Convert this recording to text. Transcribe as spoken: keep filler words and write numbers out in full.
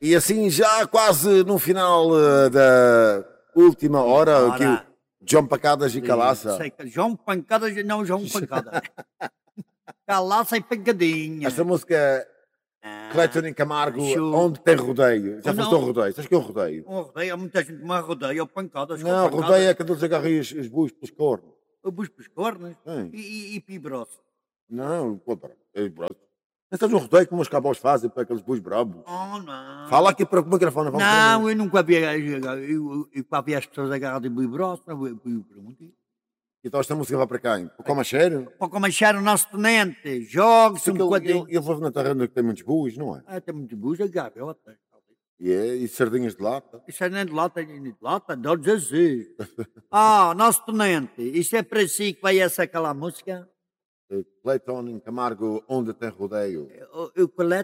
E assim, já quase no final uh, da última hora, aqui o João Pancadas e Calaça. Sei que João Pancadas, não João Pancadas. Calaça e pancadinha. Esta música Cleiton em Camargo, onde tem rodeio. Já foste ao rodeio? Sabes que é um rodeio? Um rodeio, há muita gente que me rodeia, ou pancadas. Não, rodeio é quando eles agarram os, os buis pelos cornos. O bus pelos cornos? E, e, e pibroço? Não, pô, é broto. Não estás um rodeio como os cabos fazem para aqueles buis brabos? Oh, não. Fala aqui para o microfone. Vamos não, eu nunca vi, eu, eu, eu vi as pessoas agarradas em bui brosso, não eu perguntei. Então esta música vai para quem? Para o Comacheiro? Para o Comacheiro, o nosso tenente. Jogue-se um bocadinho. Ele vive na terra que tem muitos buis, não é? Ah, tem muitos buis, é gaviota. E, é, e sardinhas de lata? Isso é nem de lata, nem de lata, dá-lhes assim. Ah, nosso tenente, isso é para si que vai essa aquela música? Cleiton em Camargo, onde tem rodeio. O, o Colete